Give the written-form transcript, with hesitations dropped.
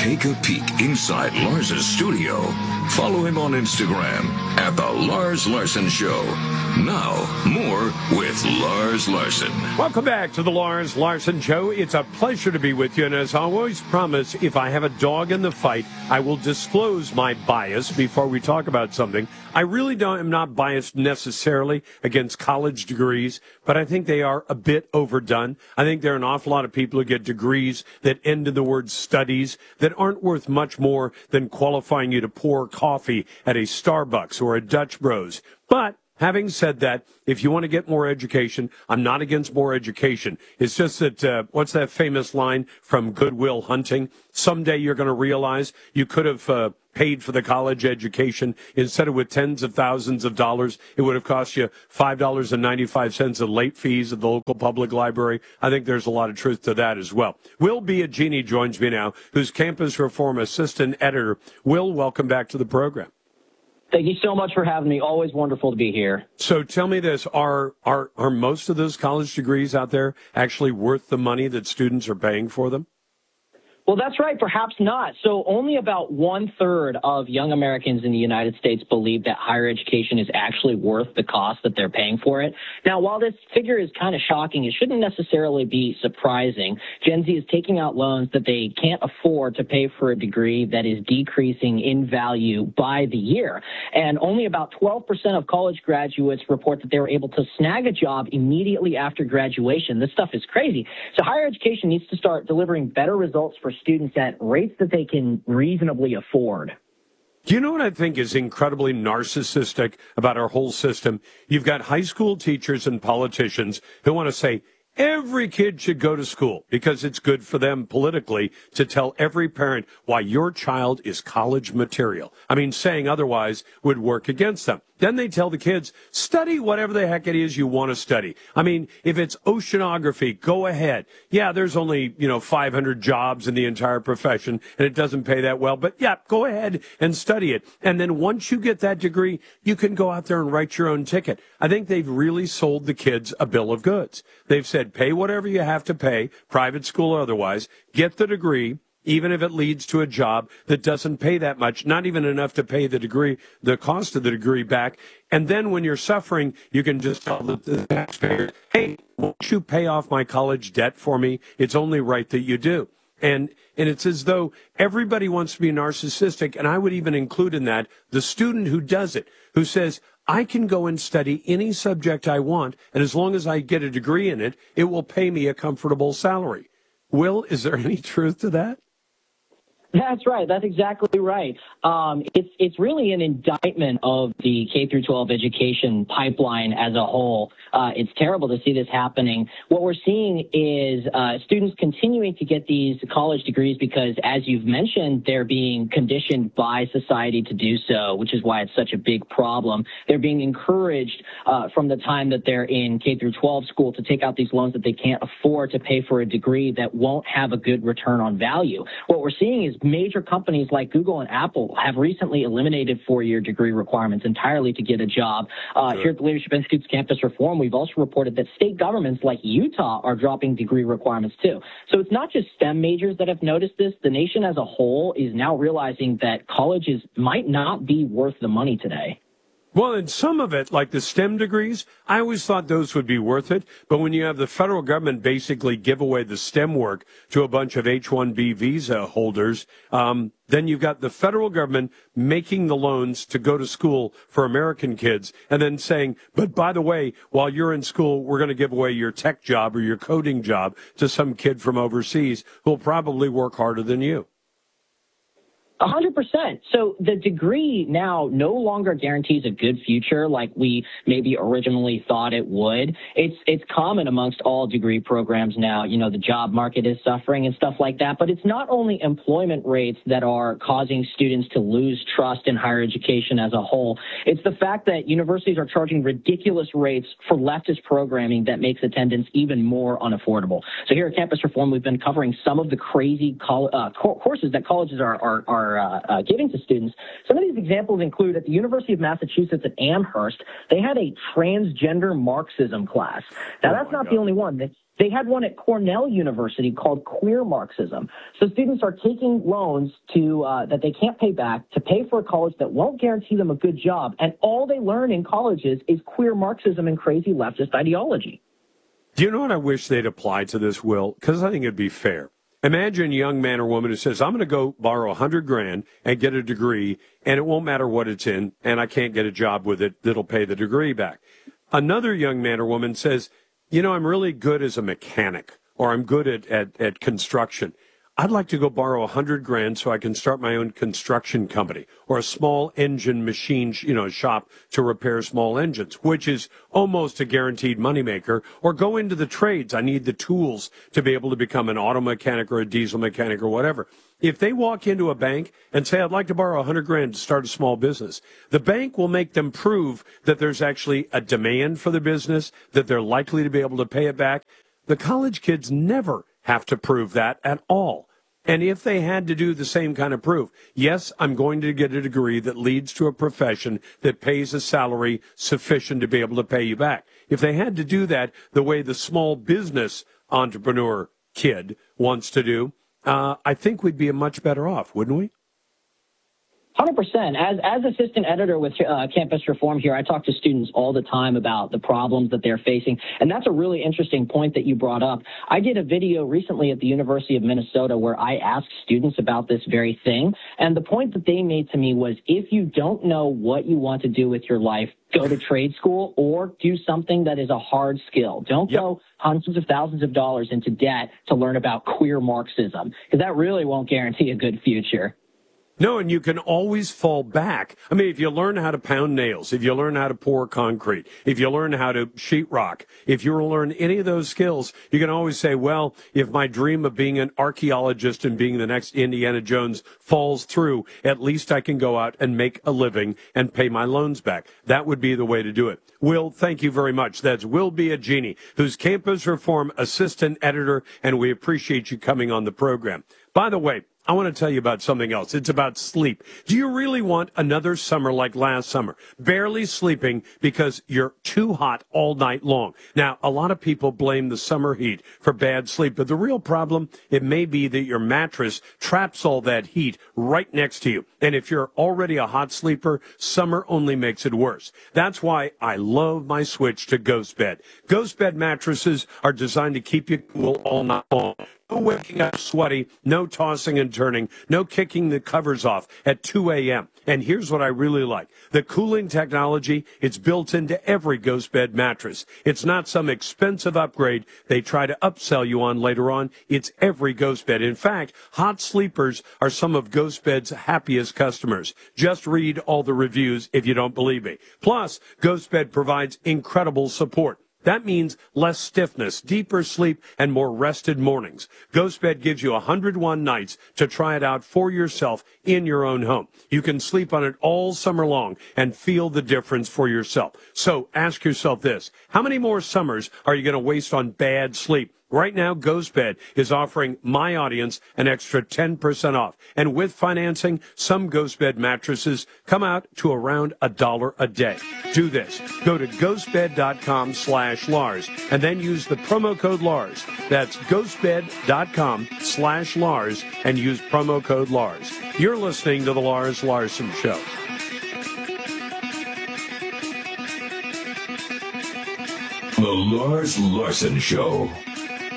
take a peek inside Lars's studio, follow him on Instagram at The Lars Larson Show. Now, more with Lars Larson. Welcome back to The Lars Larson Show. It's a pleasure to be with you. And as I always promise, if I have a dog in the fight, I will disclose my bias before we talk about something. I really am not biased necessarily against college degrees, but I think they are a bit overdone. I think there are an awful lot of people who get degrees that end in the word studies that aren't worth much more than qualifying you to pour coffee at a Starbucks or a Dutch Bros. But having said that, if you want to get more education, I'm not against more education. It's just that, what's that famous line from Good Will Hunting? Someday you're going to realize you could have paid for the college education. Instead of with tens of thousands of dollars, it would have cost you $5.95 in late fees at the local public library. I think there's a lot of truth to that as well. Will Biagini joins me now, who's Campus Reform Assistant Editor. Will, welcome back to the program. Thank you so much for having me. Always wonderful to be here. So tell me this, are most of those college degrees out there actually worth the money that students are paying for them? Well, that's right. Perhaps not. So only about 1/3 of young Americans in the United States believe that higher education is actually worth the cost that they're paying for it. Now, while this figure is kind of shocking, it shouldn't necessarily be surprising. Gen Z is taking out loans that they can't afford to pay for a degree that is decreasing in value by the year. And only about 12% of college graduates report that they were able to snag a job immediately after graduation. This stuff is crazy. So higher education needs to start delivering better results for students at rates that they can reasonably afford. Do you know what I think is incredibly narcissistic about our whole system? You've got high school teachers and politicians who want to say every kid should go to school because it's good for them politically to tell every parent why your child is college material. I mean, saying otherwise would work against them. Then they tell the kids, study whatever the heck it is you want to study. I mean, if it's oceanography, go ahead. Yeah, there's only, 500 jobs in the entire profession, and it doesn't pay that well. But, yeah, go ahead and study it. And then once you get that degree, you can go out there and write your own ticket. I think they've really sold the kids a bill of goods. They've said, pay whatever you have to pay, private school or otherwise, get the degree, even if it leads to a job that doesn't pay that much, not even enough to pay the degree, the cost of the degree back. And then when you're suffering, you can just tell the taxpayer, hey, won't you pay off my college debt for me? It's only right that you do. And it's as though everybody wants to be narcissistic, and I would even include in that the student who does it, who says, I can go and study any subject I want, and as long as I get a degree in it, it will pay me a comfortable salary. Will, is there any truth to that? That's right. That's exactly right. It's really an indictment of the K through 12 education pipeline as a whole. It's terrible to see this happening. What we're seeing is students continuing to get these college degrees because, as you've mentioned, they're being conditioned by society to do so, which is why it's such a big problem. They're being encouraged from the time that they're in K through 12 school to take out these loans that they can't afford to pay for a degree that won't have a good return on value. What we're seeing is major companies like Google and Apple have recently eliminated four-year degree requirements entirely to get a job. Here at the Leadership Institute's Campus Reform, we've also reported that state governments like Utah are dropping degree requirements too. So it's not just STEM majors that have noticed this. The nation as a whole is now realizing that colleges might not be worth the money today. Well, and some of it, like the STEM degrees, I always thought those would be worth it. But when you have the federal government basically give away the STEM work to a bunch of H-1B visa holders, then you've got the federal government making the loans to go to school for American kids and then saying, but by the way, while you're in school, we're going to give away your tech job or your coding job to some kid from overseas who'll probably work harder than you. 100%. So the degree now no longer guarantees a good future like we maybe originally thought it would. It's common amongst all degree programs now. You know, the job market is suffering and stuff like that. But it's not only employment rates that are causing students to lose trust in higher education as a whole. It's the fact that universities are charging ridiculous rates for leftist programming that makes attendance even more unaffordable. So here at Campus Reform, we've been covering some of the crazy courses that colleges are are giving to students. Some of these examples include at the University of Massachusetts at Amherst, they had a transgender Marxism class. Now, that's not the only one. They had one at Cornell University called Queer Marxism. So students are taking loans that they can't pay back to pay for a college that won't guarantee them a good job. And all they learn in colleges is queer Marxism and crazy leftist ideology. Do you know what I wish they'd apply to this, Will? Because I think it'd be fair. Imagine a young man or woman who says, I'm going to go borrow $100,000 and get a degree, and it won't matter what it's in, and I can't get a job with it that'll pay the degree back. Another young man or woman says, you know, I'm really good as a mechanic, or I'm good at construction. I'd like to go borrow $100,000 so I can start my own construction company or a small engine machine, shop to repair small engines, which is almost a guaranteed moneymaker. Or go into the trades. I need the tools to be able to become an auto mechanic or a diesel mechanic or whatever. If they walk into a bank and say, I'd like to borrow $100,000 to start a small business, the bank will make them prove that there's actually a demand for the business, that they're likely to be able to pay it back. The college kids never have to prove that at all. And if they had to do the same kind of proof, yes, I'm going to get a degree that leads to a profession that pays a salary sufficient to be able to pay you back. If they had to do that the way the small business entrepreneur kid wants to do, I think we'd be much better off, wouldn't we? 100%. As assistant editor with Campus Reform here, I talk to students all the time about the problems that they're facing. And that's a really interesting point that you brought up. I did a video recently at the University of Minnesota where I asked students about this very thing. And the point that they made to me was, if you don't know what you want to do with your life, go to trade school or do something that is a hard skill. Don't go hundreds of thousands of dollars into debt to learn about queer Marxism, because that really won't guarantee a good future. No, and you can always fall back. I mean, if you learn how to pound nails, if you learn how to pour concrete, if you learn how to sheetrock, if you learn any of those skills, you can always say, well, if my dream of being an archaeologist and being the next Indiana Jones falls through, at least I can go out and make a living and pay my loans back. That would be the way to do it. Will, thank you very much. That's Will Biagini, who's Campus Reform Assistant Editor, and we appreciate you coming on the program. By the way, I want to tell you about something else. It's about sleep. Do you really want another summer like last summer? Barely sleeping because you're too hot all night long. Now, a lot of people blame the summer heat for bad sleep, but the real problem, it may be that your mattress traps all that heat right next to you. And if you're already a hot sleeper, summer only makes it worse. That's why I love my switch to Ghost Bed. Ghost Bed mattresses are designed to keep you cool all night long. No waking up sweaty, no tossing and turning, no kicking the covers off at 2 a.m. And here's what I really like. The cooling technology, it's built into every Ghost Bed mattress. It's not some expensive upgrade they try to upsell you on later on. It's every Ghost Bed. In fact, hot sleepers are some of Ghost Bed's happiest customers. Just read all the reviews if you don't believe me. Plus, Ghost Bed provides incredible support. That means less stiffness, deeper sleep, and more rested mornings. Ghost Bed gives you 101 nights to try it out for yourself in your own home. You can sleep on it all summer long and feel the difference for yourself. So ask yourself this: how many more summers are you going to waste on bad sleep? Right now, Ghost Bed is offering my audience an extra 10% off. And with financing, some Ghost Bed mattresses come out to around $1 a day. Do this. Go to ghostbed.com/Lars and then use the promo code Lars. That's ghostbed.com/Lars and use promo code Lars. You're listening to The Lars Larson Show. The Lars Larson Show.